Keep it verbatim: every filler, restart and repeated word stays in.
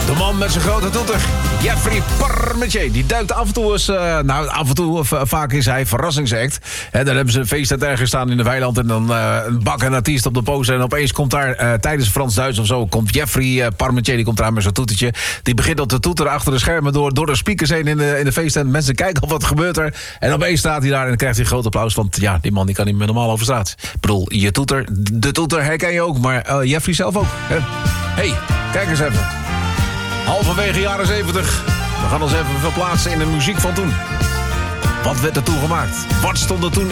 De man met zijn grote toeter, Jeffrey Parmentier. Die duikt af en toe eens, uh, nou af en toe, uh, vaak is hij verrassingsact. En dan hebben ze een feest ergens staan in de weiland en dan uh, een bak en artiest op de poster. En opeens komt daar uh, tijdens Frans-Duits of zo, komt Jeffrey uh, Parmentier, die komt daar met zijn toetertje. Die begint op te toeteren achter de schermen door, door de speakers heen in de, in de feest. En mensen kijken al wat gebeurt er. En opeens staat hij daar en dan krijgt hij een groot applaus. Want ja, die man die kan niet meer normaal over straat. Ik bedoel, je toeter, de toeter herken je ook, maar uh, Jeffrey zelf ook. Hé, hey, kijk eens even. Halverwege jaren zeventig. We gaan ons even verplaatsen in de muziek van toen. Wat werd er toen gemaakt? Wat stond er toen